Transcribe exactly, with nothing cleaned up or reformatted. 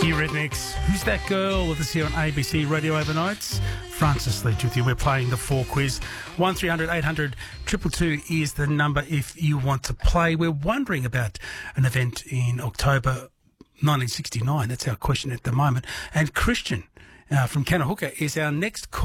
Eurythmics. Who's that girl? With us here on A B C Radio Overnights. Francis Leach with you. We're playing the four quiz. one three hundred eight hundred two two two is the number if you want to play. We're wondering about an event in October nineteen sixty-nine. That's our question at the moment. And Christian uh, from Kanahooka is our next call.